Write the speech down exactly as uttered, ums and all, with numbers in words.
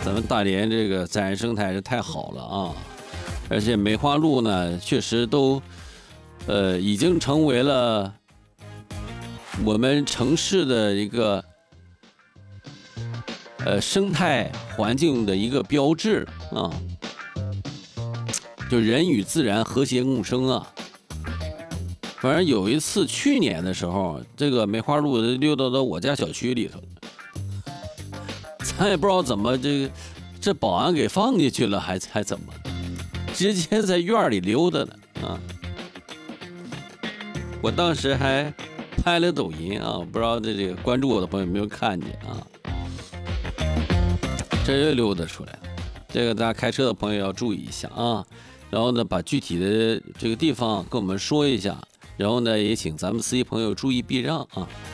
咱们大连这个自然生态是太好了啊，而且梅花鹿呢，确实都，呃，已经成为了我们城市的一个，呃，生态环境的一个标志了啊，就人与自然和谐共生啊。反正有一次，去年的时候，这个梅花鹿溜达到我家小区里头，咱也不知道怎么这个这保安给放进去了，还还怎么，直接在院里溜达了啊！我当时还拍了抖音啊，不知道这这个关注我的朋友有没有看见啊？这又溜达出来了，这个大家开车的朋友要注意一下啊！然后呢，把具体的这个地方跟我们说一下。然后呢，也请咱们司机朋友注意避让啊。